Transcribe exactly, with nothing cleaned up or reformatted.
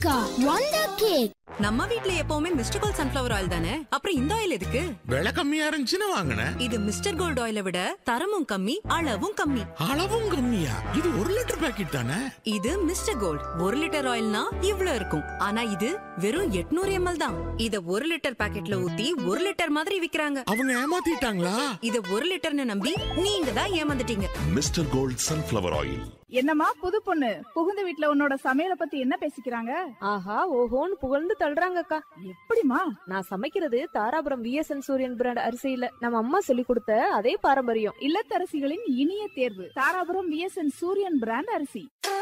Wonder cake. நம்ம வீட்ல எப்பவுமே மிஸ்டர் கோல்ட் சன்ஃபிளவர் ஆயில் தானே, அப்புறம் இந்த ஆயில் எதுக்கு? விலை கம்மியா இருந்துச்சுன்னு வாங்கினேன். இது மிஸ்டர் கோல்ட் ஆயிலை விட தரமும் கம்மி, அளவும் கம்மி. அளவும் கம்மியா? இது ஒரு லிட்டர் பாக்கெட் தானே? இது மிஸ்டர் கோல்ட் ஒரு லிட்டர் ஆயில்னா இவ்ளோ இருக்கும், ஆனா இது வெறும் எட்நூறு எம்எல் தான். இத ஒரு லிட்டர் பாக்கெட்ல ஊத்தி ஒரு லிட்டர் மாதிரி விக்கிறாங்க. அவங்க ஏமாத்திட்டாங்களா? இத ஒரு லிட்டர்னு நம்பி நீங்க தான் ஏமாந்துட்டீங்க. Mister gold sunflower oil. என்னம்மா புது பொண்ணு, புகுந்த வீட்ல உன்னோட சமையல பத்தி என்ன பேசிக்கிறாங்க? ஆஹா ஓஹோன்னு புகழ்ந்து தள்ளுறாங்கக்கா. எப்படிமா? நான் சமைக்கிறது தாராபுரம் விஎஸ்என் சூரியன் பிராண்ட் அரிசியில நம்ம அம்மா சொல்லி கொடுத்த அதே பாரம்பரியம். இல்லத்தரசிகளின் இனிய தேர்வு தாராபுரம் விஎஸ்என் சூரியன் பிராண்ட் அரிசி.